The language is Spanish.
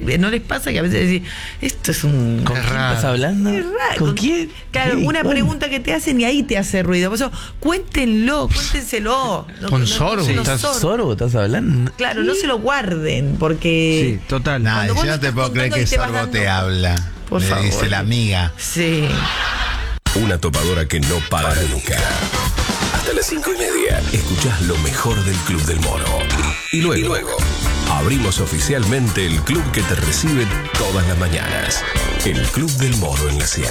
¿No les pasa que a veces decís, esto es un... ¿Con quién estás hablando? Es raro. ¿Con quién? Claro, ¿Qué? una ¿Cuándo? pregunta que te hacen y ahí te hace ruido. Por eso, cuéntenselo. Con sorbo. ¿Sorbo estás hablando? Claro, no se lo guarden, porque... Sí, total. Nah, Cuando vos yo lo no te estás puedo creer contando que y te vas Sorbo te dando- habla. Por Me favor. dice la amiga. Sí. Una topadora que no para nunca. Hasta las 5:30. Escuchás lo mejor del Club del Mono. Y luego abrimos oficialmente el club que te recibe todas las mañanas. El Club del Mono en la Sierra.